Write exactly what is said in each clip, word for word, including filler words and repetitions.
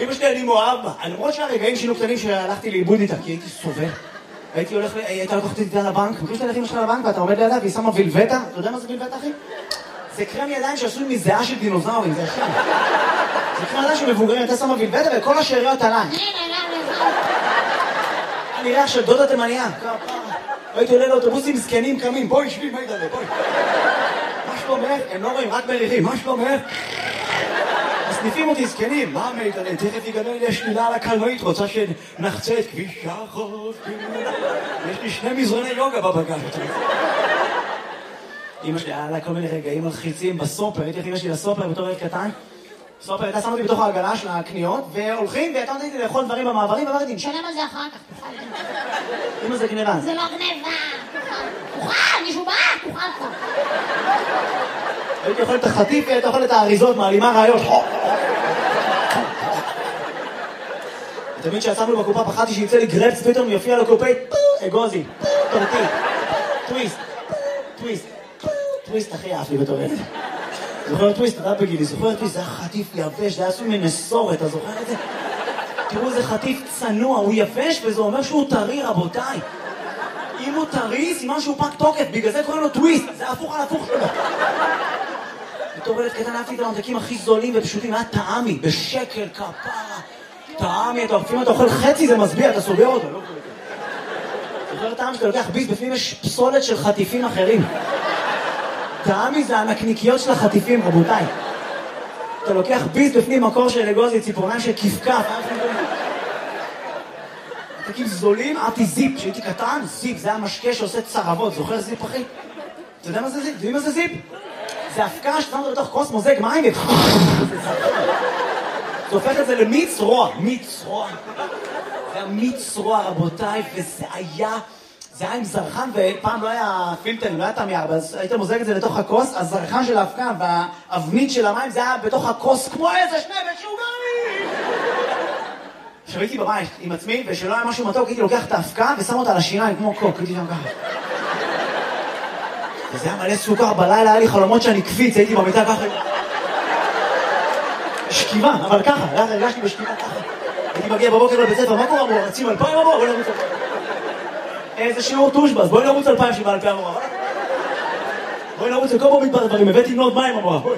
אמא שלי אני מאוהב בה. למרות שהרגעים שינו קטנים שהלכתי לאיבוד איתה, כי הייתי סובל. הייתי הולך, הייתה לקוחת איתה לבנק, מכיר שאתה הולך אמא שלך לבנק ואתה עומד לידה והיא שמה וילבטה? אתה יודע מה זה וילבטה, אחי? זה קרם ידיים שעשוי מזיעה של דינוזאורים, זה ישן. זה קרם ידיים שמבוגרים, אתה שמה וילבטה וכל השאריות עליי. אני ריח של דודה תימניה. הייתי עולה לאוטובוסים זקנים קמים, בואי שבי, מה ידעה, בואי. מה שלומך? הם לא רואים, רק מריחים, מה שלומך? מסניפים אותי זקנים, מה מיתן? תכף יגדל לי השלילה על הקלנועית, רוצה שנחצה את כביש החוף. יש לי שני מזרוני יוגה בבגן. אמא שלי, היה לה כל מיני רגעים מלחיצים בסופר, הייתי אמא שלי לסופר בתור ילד קטן. סופר, הייתה שמה אותי בתוך העגלה של הקניות, והולכים, והייתה נותנת לי לאכול דברים במעברים, ואמרתי, נשלם על זה אחר כך, תוכל. אמא זה גניבה. זה לא גניבה, תוכל. תוכל, מישהו בא, תוכל כבר. הייתי אוכל את החטיף, והייתי אוכל את האריזות, מעלימה רעיות. תמיד שיצאנו בקופה, פחדתי שיצא לי גרפס, פתאום יופיע לקופאית, אגוזי, טורטי, טוויסט, טוויסט, טוויסט הכי אף לי בתור ילד. זוכר טוויסט, אתה בגילי, זוכר טוויסט, זה היה חטיף יבש, זה היה עשוי מנסורת, אתה זוכר את זה? תראו איזה חטיף צנוע, הוא יבש וזה אומר שהוא טרי, רבותיי. אם הוא טרי, סימן שהוא פק תוקף, בגלל זה קוראים לו טוויסט, זה הפוך על הפוך שלו. בתור ילד קטן אהבתי את הממתקים הכי זולים ופשוטים, היה טעמי, בשקל, כפרה. טעמי, אתה אופים, אתה אוכל חצי, זה מסביע, אתה סוגר אותו, לא קוראים. זוכר טעם שאתה לוקח ביס, בפנים יש פסולת של חטיפים אחרים. טעמי זה הנקניקיות של החטיפים, רבותיי. אתה לוקח ביס בפנים מקור של אגוזי, ציפורניים של כפכף. ממתקים זולים, אהבתי זיפ, כשהייתי קטן, זיפ, זה היה משקה שעושה צרבות, זוכר זיפ אחי? אתה יודע מה זה זיפ? יודעים מה זה זיפ? זה הפקה ששמת בתוך כוס מוזג מים ו... זה הופך את זה למיץ רוע, מיץ רוע. זה היה מיץ רוע, רבותיי, וזה היה... זה היה עם זרחן, ופעם לא היה פילטר, לא היה תמייר, אז היית מוזג את זה לתוך הכוס, הזרחן של ההפקה והאבנית של המים, זה היה בתוך הכוס כמו איזה שני משוגעים! עכשיו הייתי בבית עם עצמי, ושלא היה משהו מתוק, הייתי לוקח את ההפקה ושם אותה על השיניים כמו קוק, הייתי שם ככה. וזה היה מלא סוכר, בלילה היה לי חלומות שאני קפיץ, הייתי במיטה ככה. שכיבה, אבל ככה, הרגשתי בשכיבה ככה. הייתי מגיע בבוקר לבית ספר, מה קורה אמרו? רצים אלפיים אמרו, בואי נרוץ אלפיים. איזה שיעור טושבס, בואי נרוץ אלפיים שבא אלפיים אמרו. בואי נרוץ לכל פה מדבר דברים, הבאתי לנוד מים אמרו. בואי.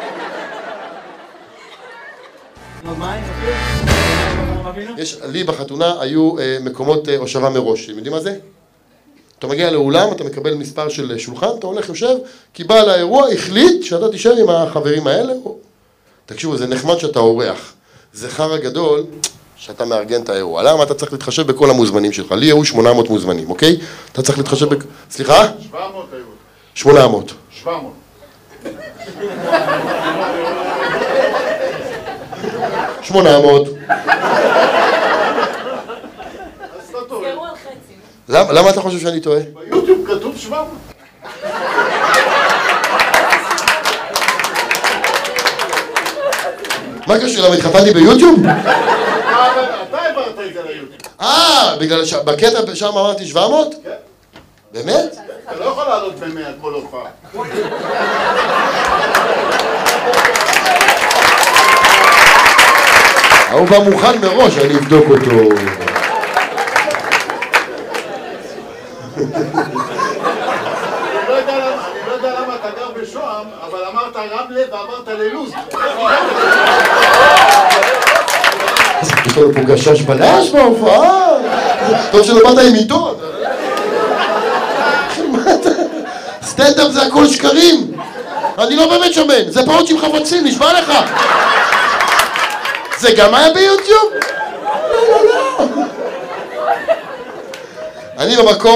לנוד מים, יש, לי בחתונה היו מקומות הושבה מראש, אתם יודעים מה זה? אתה מגיע לאולם, אתה מקבל מספר של שולחן, אתה הולך יושב, כי בעל האירוע החליט שאתה תישאר עם החברים האלה. תקשיבו, זה נחמד שאתה אורח. זה חרא גדול שאתה מארגן את האירוע. למה אתה צריך להתחשב בכל המוזמנים שלך? לי היו שמונה מאות מוזמנים, אוקיי? אתה צריך להתחשב ב... סליחה? שבע מאות היו. שמונה מאות. שבע מאות. שמונה מאות. למה אתה חושב שאני טועה? ביוטיוב כתוב שבע מאות. מה קשור? למה התחפנתי ביוטיוב? אתה העברת את זה ליוטיוב. אה, בגלל שבקטע שם אמרתי שבע מאות? כן. באמת? אתה לא יכול לעלות במאה כל הופעה. הוא בא מוכן מראש, אני אבדוק אותו. אני לא יודע למה אתה גר בשוהם, אבל אמרת רמלה ואמרת ללוז. יש לנו פה גשש בלש בהופעה. טוב שלא באת עם עיתון. סטנדאפ זה הכל שקרים. אני לא באמת שמן, זה פעות עם חבצים, נשמע לך. זה גם היה ביוטיוב? לא, לא, לא. אני במקום